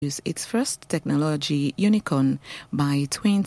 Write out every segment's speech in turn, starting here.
its first technology unicorn by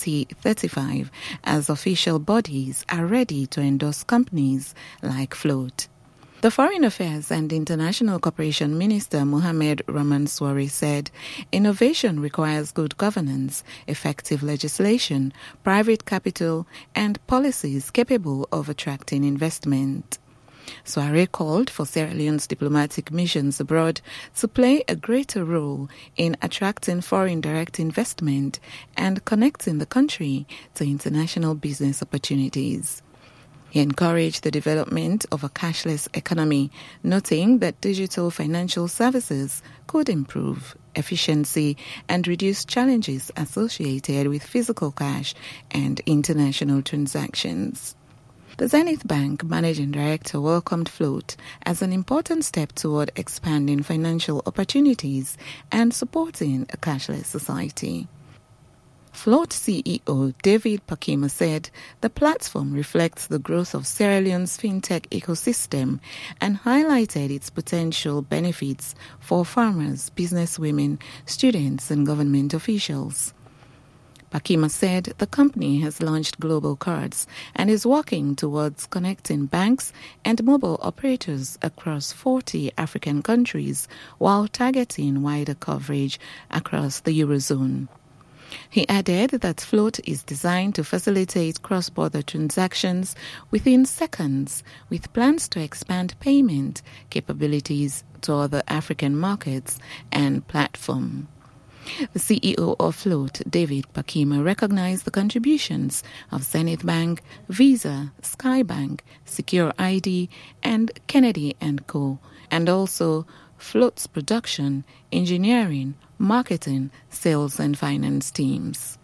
2035 as official bodies are ready to endorse companies like Float. The Foreign Affairs and International Cooperation Minister Mohamed Rahman Swari said, innovation requires good governance, effective legislation, private capital, and policies capable of attracting investment. Swari called for Sierra Leone's diplomatic missions abroad to play a greater role in attracting foreign direct investment and connecting the country to international business opportunities. He encouraged the development of a cashless economy, noting that digital financial services could improve efficiency and reduce challenges associated with physical cash and international transactions. The Zenith Bank Managing Director welcomed Float as an important step toward expanding financial opportunities and supporting a cashless society. Float CEO David Pakima said the platform reflects the growth of Sierra Leone's fintech ecosystem and highlighted its potential benefits for farmers, businesswomen, students, and government officials. Pakima said the company has launched global cards and is working towards connecting banks and mobile operators across 40 African countries while targeting wider coverage across the Eurozone. He added that Float is designed to facilitate cross-border transactions within seconds, with plans to expand payment capabilities to other African markets and platforms. The CEO of Float, David Pakima, recognized the contributions of Zenith Bank, Visa, Skybank, Secure ID, and Kennedy & Co., and also Float's production, engineering, marketing, sales, and finance teams.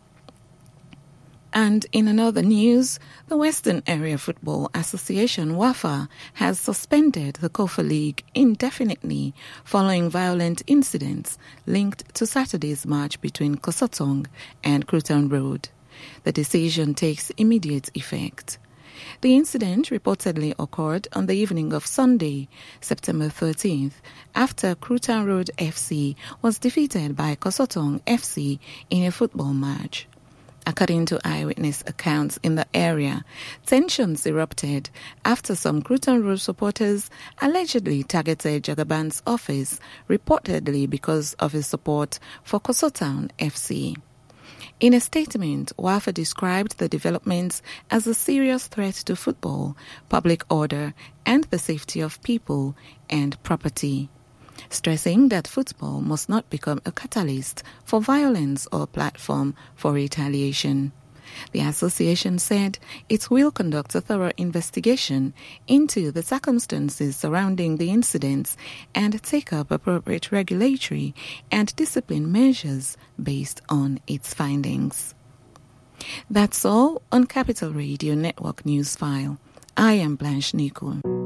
And in another news, the Western Area Football Association, WAFA, has suspended the COFA League indefinitely following violent incidents linked to Saturday's match between Kosotong and Cruton Road. The decision takes immediate effect. The incident reportedly occurred on the evening of Sunday, September 13th, after Cruton Road FC was defeated by Kosotong FC in a football match. According to eyewitness accounts in the area, tensions erupted after some Cruton Road supporters allegedly targeted Jagaban's office, reportedly because of his support for Kosotong FC. In a statement, WAFA described the developments as a serious threat to football, public order, and the safety of people and property, stressing that football must not become a catalyst for violence or platform for retaliation. The association said it will conduct a thorough investigation into the circumstances surrounding the incidents and take up appropriate regulatory and discipline measures based on its findings. That's all on Capital Radio Network News File. I am Blanche Nico.